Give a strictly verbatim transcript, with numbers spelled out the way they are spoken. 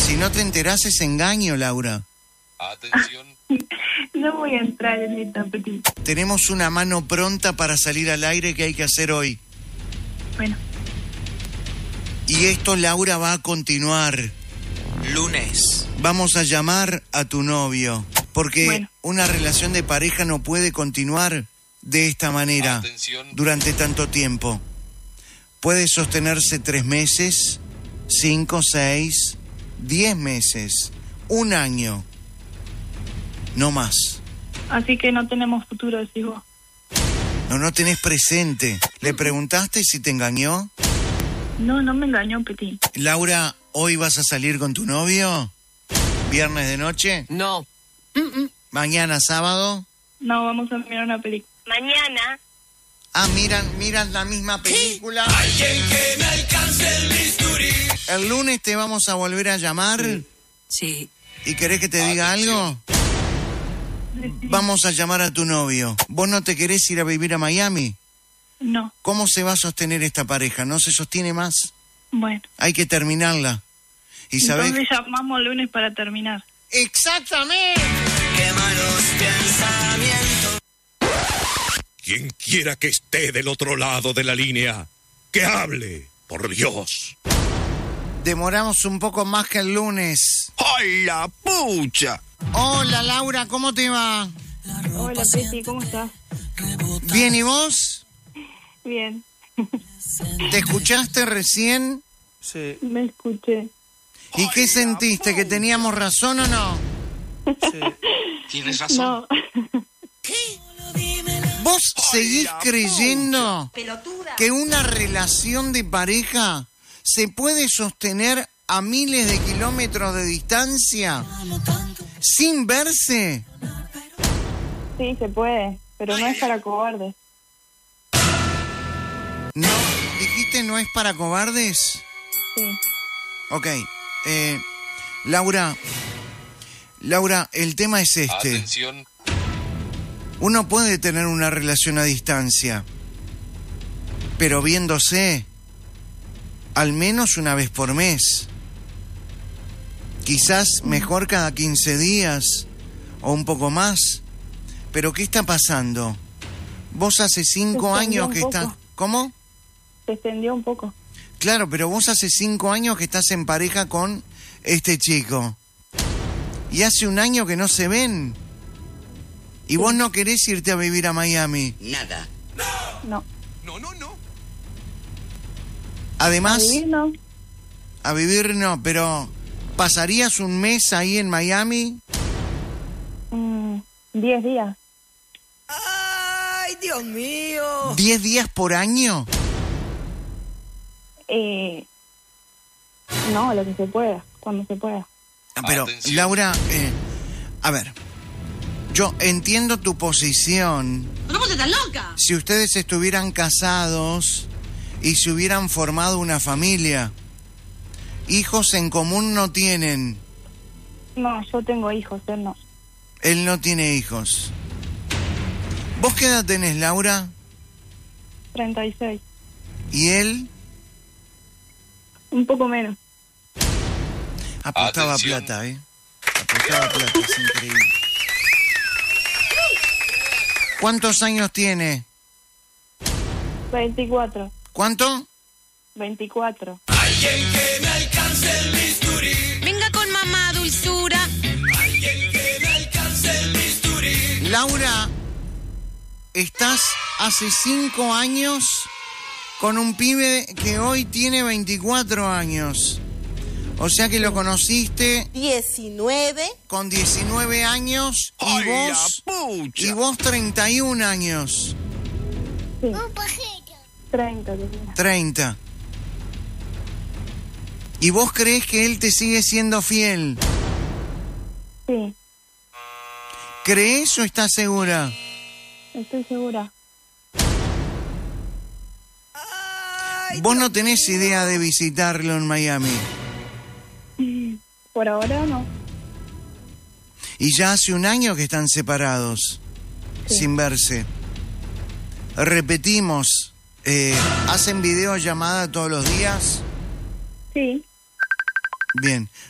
Si no te enterás es engaño, Laura. Atención. No voy a entrar en esta película. Tenemos una mano pronta para salir al aire que hay que hacer hoy. Bueno. Y esto, Laura, va a continuar. Lunes. Vamos a llamar a tu novio, porque bueno. Una relación de pareja no puede continuar de esta manera. Atención. Durante tanto tiempo. Puede sostenerse tres meses, cinco, seis, diez meses, un año, no más. Así que no tenemos futuro, decís vos. No, no tenés presente. ¿Le preguntaste si te engañó? No, no me engañó, Petit. Laura, ¿hoy vas a salir con tu novio? ¿Viernes de noche? No. ¿Mañana sábado? No, vamos a mirar una película. Mañana. Ah, miran, miran la misma película. Alguien que me alcance el bisturí. El lunes te vamos a volver a llamar. Sí. ¿Y querés que te diga algo? Vamos a llamar a tu novio. ¿Vos no te querés ir a vivir a Miami? No. ¿Cómo se va a sostener esta pareja? ¿No se sostiene más? Bueno. Hay que terminarla. ¿Y sabés? Entonces llamamos el lunes para terminar. ¡Exactamente! Qué malos pensamientos. Quien quiera que esté del otro lado de la línea, que hable, por Dios. Demoramos un poco más que el lunes. ¡Ay, la pucha! Hola, Laura, ¿cómo te va? Hola, Petit, ¿cómo estás? ¿Bien, y vos? Bien. ¿Te escuchaste recién? Sí, Me escuché. ¿Y qué sentiste? ¿Que teníamos razón o no? sí. ¿Tienes razón? No. ¿Vos seguís creyendo que una relación de pareja se puede sostener a miles de kilómetros de distancia sin verse? Sí, se puede, pero no es para cobardes. ¿No? ¿Dijiste no es para cobardes? Sí. Ok. Eh, Laura, Laura, el tema es este. Atención. Uno puede tener una relación a distancia, pero viéndose al menos una vez por mes. Quizás mejor cada quince días o un poco más. Pero ¿qué está pasando? Vos hace cinco Se extendió años un que poco. estás... ¿Cómo? Se extendió un poco. Claro, pero vos hace cinco años que estás en pareja con este chico. Y hace un año que no se ven. Y vos no querés irte a vivir a Miami. Nada. No. No, no, no. Además, A vivir no. a vivir no, pero ¿pasarías un mes ahí en Miami? Mm, diez días. Ay, Dios mío. ¿Diez días por año? Eh, no, lo que se pueda, cuando se pueda. Ah, Pero, Atención. Laura, eh, a ver, yo entiendo tu posición. ¡No te tan loca! Si ustedes estuvieran casados y se hubieran formado una familia, hijos en común no tienen. No, yo tengo hijos, él no. Él no tiene hijos. ¿Vos qué edad tenés, Laura? treinta y seis. ¿Y él? Un poco menos. Apostaba Atención. plata, ¿eh? Apostaba plata, es increíble. ¿Cuántos años tiene? veinticuatro. ¿Cuánto? veinticuatro. Alguien que me alcance el bisturí. Venga con mamá, dulzura. Alguien que me alcance el bisturí. Laura, estás hace cinco años con un pibe que hoy tiene veinticuatro años. O sea que lo conociste diecinueve. con diecinueve años y ¡Ay, vos la pucha! y vos treinta y un años. Sí. treinta. tenía. treinta. ¿Y vos crees que él te sigue siendo fiel? Sí, ¿Crees o estás segura? estoy segura. Vos no tenés idea de visitarlo en Miami. Por ahora no. Y ya hace un año que están separados, Sí. sin verse. Repetimos, eh, ¿hacen videollamada todos los días? Sí, Bien.